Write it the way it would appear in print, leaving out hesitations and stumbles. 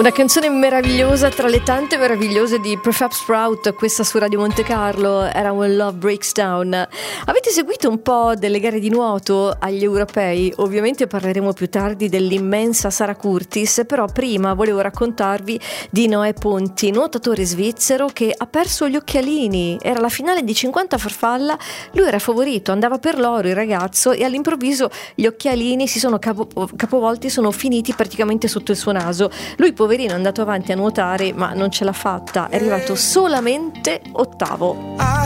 Una canzone meravigliosa tra le tante meravigliose di Prefab Sprout, questa su Radio Monte Carlo era When Love Breaks Down. Avete seguito un po' delle gare di nuoto agli europei? Ovviamente parleremo più tardi dell'immensa Sara Curtis, però prima volevo raccontarvi di Noè Ponti, nuotatore svizzero che ha perso gli occhialini. Era la finale di 50 farfalla, lui era favorito, andava per l'oro il ragazzo e all'improvviso gli occhialini si sono capovolti, sono finiti praticamente sotto il suo naso. Lui poverino è andato avanti a nuotare ma non ce l'ha fatta, è arrivato solamente ottavo.